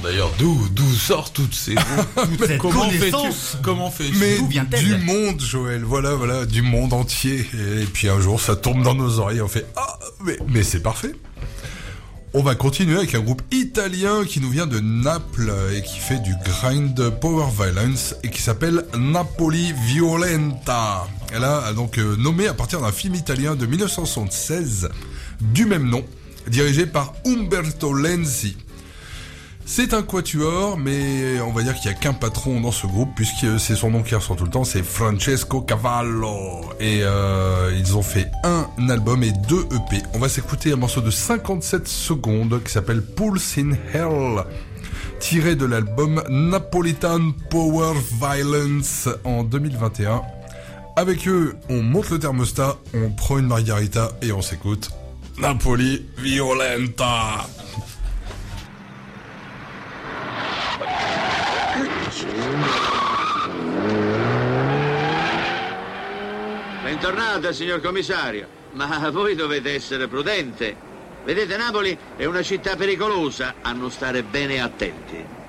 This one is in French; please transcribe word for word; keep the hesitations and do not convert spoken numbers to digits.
d'ailleurs, d'où, d'où sortent toutes ces toutes cette comment connaissance. fais-tu Comment fais-tu Mais D'où vient-elle ? du monde, Joël, voilà, voilà, du monde entier. Et puis un jour, ça tombe dans nos oreilles, on fait « Ah, mais, mais c'est parfait !» On va continuer avec un groupe italien qui nous vient de Naples et qui fait du grind power violence et qui s'appelle Napoli Violenta. Elle a donc euh, nommé à partir d'un film italien de dix-neuf cent soixante-seize du même nom, dirigé par Umberto Lenzi. C'est un quatuor, mais on va dire qu'il n'y a qu'un patron dans ce groupe, puisque c'est son nom qui ressort tout le temps, c'est Francesco Cavallo. Et euh, ils ont fait un album et deux E P. On va s'écouter un morceau de cinquante-sept secondes qui s'appelle Pulse in Hell, tiré de l'album Napolitan Power Violence en deux mille vingt et un. Avec eux, on monte le thermostat, on prend une margarita et on s'écoute Napoli Violenta. Bentornata, signor commissario, ma voi dovete essere prudente. Vedete, Napoli è una città pericolosa, a non stare bene attenti.